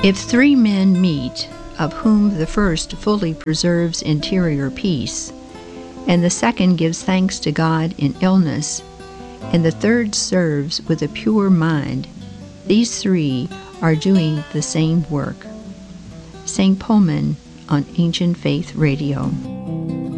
If three men meet, of whom the first fully preserves interior peace, and the second gives thanks to God in illness, and the third serves with a pure mind, these three are doing the same work. St. Pullman on Ancient Faith Radio.